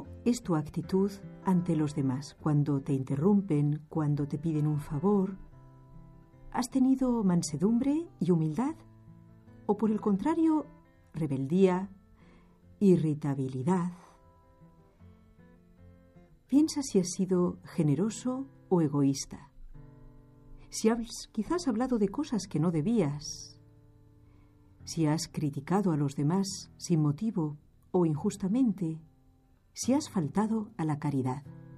¿Cómo es tu actitud ante los demás? Cuando te interrumpen, cuando te piden un favor, ¿has tenido mansedumbre y humildad? ¿O por el contrario, rebeldía, irritabilidad? Piensa si has sido generoso o egoísta. Si has quizás hablado de cosas que no debías. Si has criticado a los demás sin motivo o injustamente. Si has faltado a la caridad.